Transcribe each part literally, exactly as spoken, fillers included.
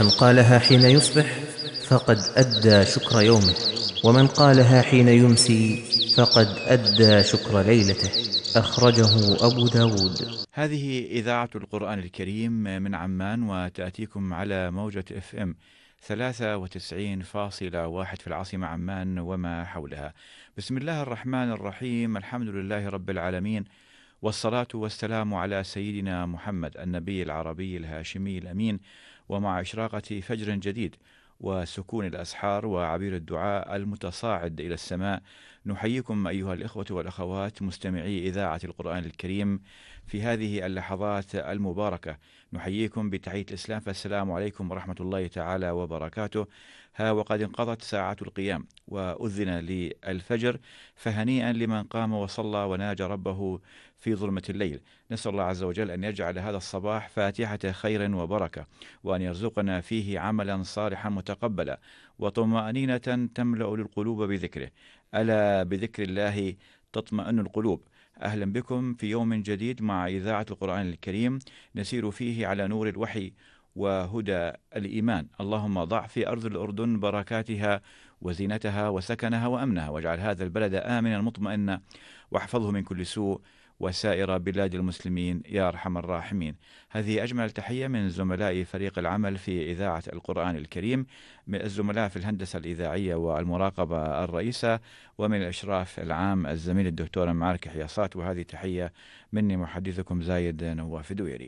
من قالها حين يصبح فقد أدى شكر يومه، ومن قالها حين يمسي فقد أدى شكر ليلته. أخرجه أبو داود. هذه إذاعة القرآن الكريم من عمان، وتأتيكم على موجة اف ام ثلاثة وتسعين فاصلة واحد في العاصمة عمان وما حولها. بسم الله الرحمن الرحيم، الحمد لله رب العالمين، والصلاة والسلام على سيدنا محمد النبي العربي الهاشمي الأمين. ومع إشراقة فجر جديد وسكون الأسحار وعبير الدعاء المتصاعد إلى السماء، نحييكم أيها الإخوة والأخوات مستمعي إذاعة القرآن الكريم في هذه اللحظات المباركة. نحييكم بتحية الإسلام، فالسلام عليكم ورحمة الله تعالى وبركاته. ها وقد انقضت ساعة القيام وأذن للفجر، فهنيئا لمن قام وصلى وناجى ربه في ظلمة الليل. نسأل الله عز وجل أن يجعل هذا الصباح فاتحة خير وبركة، وأن يرزقنا فيه عملا صالحا متقبلا، وطمأنينة تملأ للقلوب بذكره. ألا بذكر الله تطمئن القلوب. أهلا بكم في يوم جديد مع إذاعة القرآن الكريم، نسير فيه على نور الوحي وهدى الإيمان. اللهم ضع في أرض الأردن بركاتها وزينتها وسكنها وأمنها، واجعل هذا البلد آمنا مطمئنا، واحفظه من كل سوء، وسائر بلاد المسلمين يا أرحم الراحمين. هذه أجمل تحية من زملاء فريق العمل في إذاعة القرآن الكريم، من الزملاء في الهندسة الإذاعية والمراقبة الرئيسة، ومن الإشراف العام الزميل الدكتور معارك حياصات. وهذه تحية مني محدثكم زايد نواف دويري.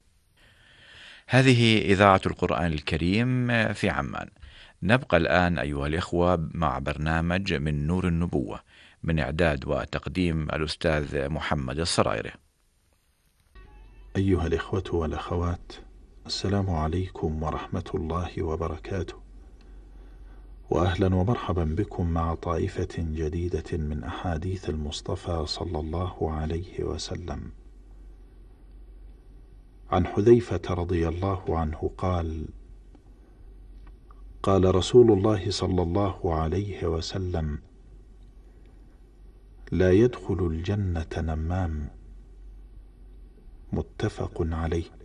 هذه إذاعة القرآن الكريم في عمان. نبقى الآن أيها الإخوة مع برنامج من نور النبوة، من إعداد وتقديم الأستاذ محمد السرايري. أيها الإخوة والأخوات، السلام عليكم ورحمة الله وبركاته، وأهلا ومرحبا بكم مع طائفة جديدة من أحاديث المصطفى صلى الله عليه وسلم. عن حذيفة رضي الله عنه قال: قال رسول الله صلى الله عليه وسلم: لا يدخل الجنة نمام. متفق عليه.